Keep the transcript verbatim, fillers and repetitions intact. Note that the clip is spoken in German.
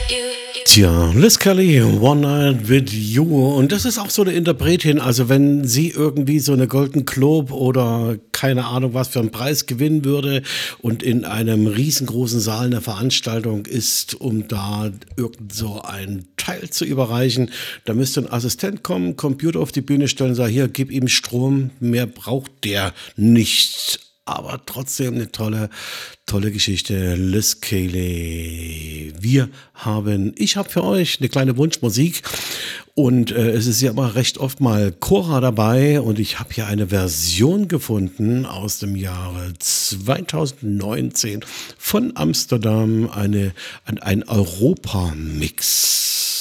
Tja, Liz Kelly, One Night with You. Und das ist auch so eine Interpretin. Also wenn sie irgendwie so eine Golden Globe oder keine Ahnung was für einen Preis gewinnen würde und in einem riesengroßen Saal eine Veranstaltung ist, um da irgend so einen Teil zu überreichen, da müsste ein Assistent kommen, Computer auf die Bühne stellen und sagen, hier, gib ihm Strom, mehr braucht der nicht. Aber trotzdem eine tolle, tolle Geschichte. Liz Kelly. Wir haben, ich habe für euch eine kleine Wunschmusik und äh, es ist ja immer recht oft mal Cora dabei und ich habe hier eine Version gefunden aus dem Jahre zwanzig neunzehn von Amsterdam, eine, ein, ein Europa-Mix.